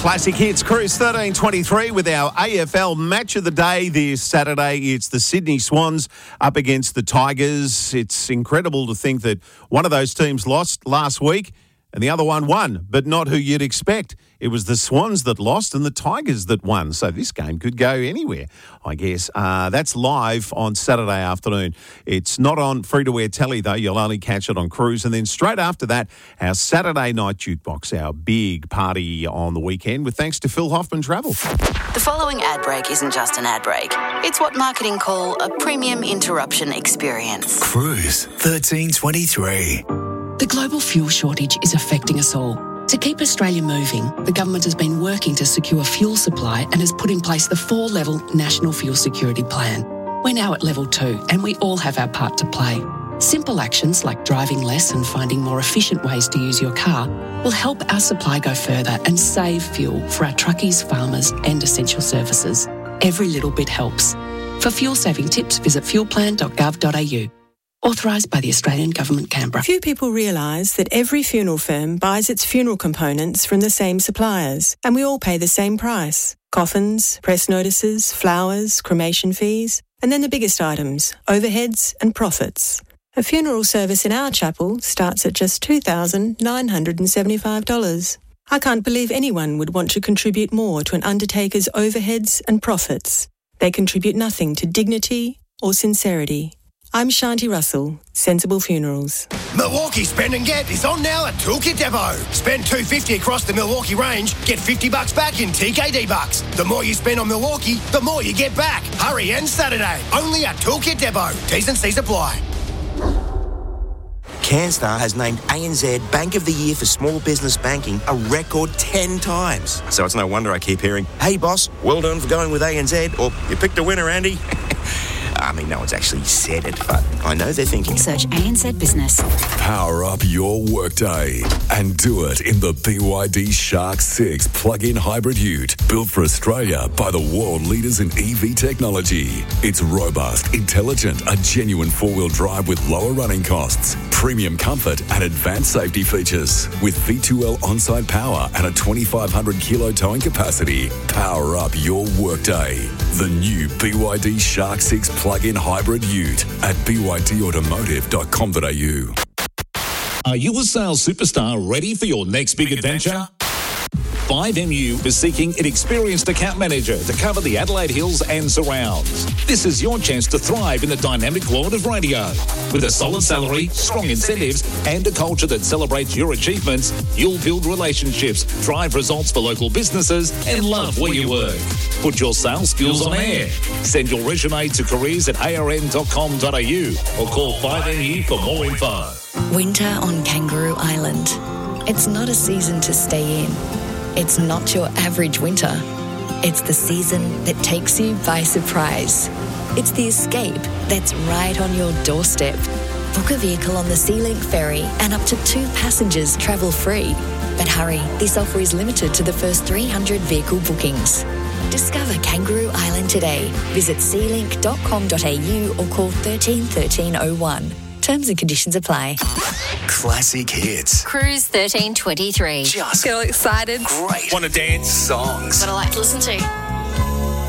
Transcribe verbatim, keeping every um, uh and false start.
Classic Hits, Cruise thirteen twenty-three with our A F L match of the day this Saturday. It's the Sydney Swans up against the Tigers. It's incredible to think that one of those teams lost last week and the other one won, but not who you'd expect. It was the Swans that lost and the Tigers that won. So this game could go anywhere, I guess. Uh, that's live on Saturday afternoon. It's not on free-to-air telly, though. You'll only catch it on Cruise. And then straight after that, our Saturday night jukebox, our big party on the weekend, with thanks to Phil Hoffman Travel. The following ad break isn't just an ad break. It's what marketing call a premium interruption experience. Cruise thirteen twenty-three. The global fuel shortage is affecting us all. To keep Australia moving, the government has been working to secure fuel supply and has put in place the four-level National Fuel Security Plan. We're now at level two and we all have our part to play. Simple actions like driving less and finding more efficient ways to use your car will help our supply go further and save fuel for our truckies, farmers and essential services. Every little bit helps. For fuel-saving tips, visit fuel plan dot gov dot a u. Authorised by the Australian Government, Canberra. Few people realise that every funeral firm buys its funeral components from the same suppliers, and we all pay the same price. Coffins, press notices, flowers, cremation fees, and then the biggest items, overheads and profits. A funeral service in our chapel starts at just two thousand nine hundred seventy-five dollars. I can't believe anyone would want to contribute more to an undertaker's overheads and profits. They contribute nothing to dignity or sincerity. I'm Shanti Russell, Sensible Funerals. Milwaukee Spend and Get is on now at Toolkit Depot. Spend two hundred fifty dollars across the Milwaukee range, get fifty bucks back in T K D bucks. The more you spend on Milwaukee, the more you get back. Hurry, and Saturday, only at Toolkit Depot. T's and C's apply. CanStar has named A N Z Bank of the Year for Small Business Banking a record ten times. So it's no wonder I keep hearing, hey boss, well done for going with A N Z, or you picked a winner, Andy. I mean, no one's actually said it, but I know they're thinking. Search A N Z Business. Power up your workday and do it in the B Y D Shark six plug-in hybrid ute, built for Australia by the world leaders in E V technology. It's robust, intelligent, a genuine four-wheel drive with lower running costs, premium comfort and advanced safety features. With V two L on-site power and a twenty-five hundred kilo towing capacity, power up your workday. The new B Y D Shark six plug-in hybrid ute at b y d automotive dot com dot a u. Are you a sales superstar ready for your next big, big adventure? adventure? five M U is seeking an experienced account manager to cover the Adelaide Hills and surrounds. This is your chance to thrive in the dynamic world of radio. With a solid salary, strong incentives, and a culture that celebrates your achievements, you'll build relationships, drive results for local businesses, and love where you work. Put your sales skills on air. Send your resume to careers at a r n dot com dot a u or call five M U for more info. Winter on Kangaroo Island. It's not a season to stay in. It's not your average winter. It's the season that takes you by surprise. It's the escape that's right on your doorstep. Book a vehicle on the SeaLink ferry and up to two passengers travel free. But hurry, this offer is limited to the first three hundred vehicle bookings. Discover Kangaroo Island today. Visit sea link dot com dot a u or call thirteen thirteen oh one. Terms and conditions apply. Classic hits. Cruise thirteen twenty-three. Just feel excited. Great. Want to dance? Songs. What I like to listen to.